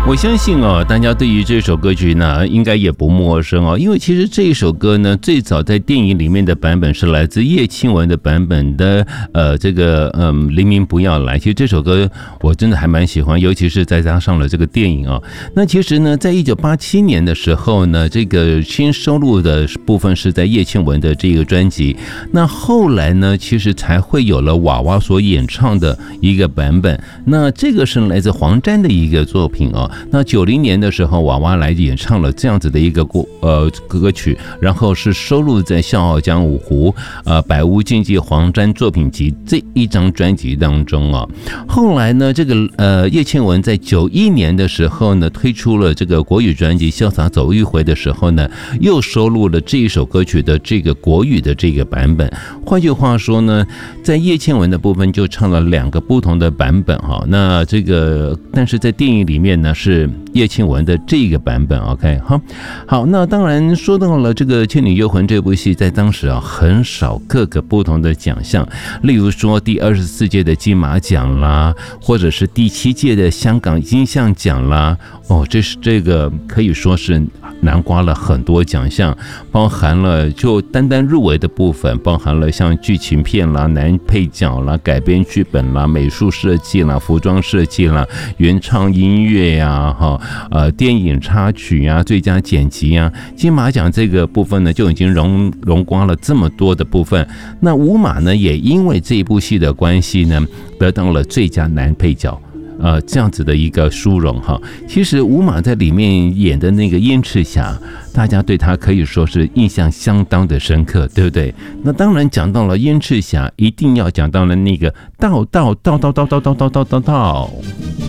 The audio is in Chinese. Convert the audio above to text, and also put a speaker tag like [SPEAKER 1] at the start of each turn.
[SPEAKER 1] 我相信大家对于这首歌曲呢，应该也不陌生因为其实这一首歌呢，最早在电影里面的版本是来自叶庆文的版本的，黎明不要来。其实这首歌我真的还蛮喜欢，尤其是再加上了这个电影那其实呢，在1987年的时候呢，这个新收录的部分是在叶庆文的这个专辑。那后来呢，其实才会有了娃娃所演唱的一个版本。那这个是来自黄沾的一个作品那90年的时候，娃娃来演唱了这样子的一个歌曲，然后是收录在《笑傲江湖》百无禁忌黄沾作品集这一张专辑当中后来呢，这个叶倩文在91年的时候呢，推出了这个国语专辑《潇洒走一回》的时候呢，又收录了这一首歌曲的这个国语的这个版本。换句话说呢，在叶倩文的部分就唱了2个不同的版本那这个但是在电影里面呢，是叶倩文的这个版本 OK 好，那当然说到了这个《倩女幽魂》这部戏，在当时很少各个不同的奖项，例如说第24届的金马奖啦，或者是第7届的香港金像奖啦这个可以说是囊括了很多奖项，包含了就单入围的部分，包含了像剧情片啦、男配角啦、改编剧本啦、美术设计啦、服装设计啦、原创音乐呀、电影插曲啊、最佳剪辑啊，金马奖这个部分呢就已经荣光了这么多的部分。那吴马呢，也因为这一部戏的关系呢，得到了最佳男配角。这样子的一个殊荣其实吴马在里面演的那个燕赤霞，大家对他可以说是印象相当的深刻，对不对？那当然讲到了燕赤霞，一定要讲到了那个道。